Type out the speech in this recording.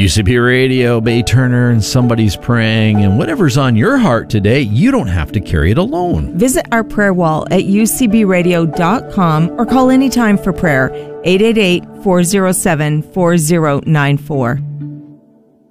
UCB Radio, Bay Turner, and Somebody's Praying, and whatever's on your heart today, you don't have to carry it alone. Visit our prayer wall at ucbradio.com or call anytime for prayer, 888-407-4094.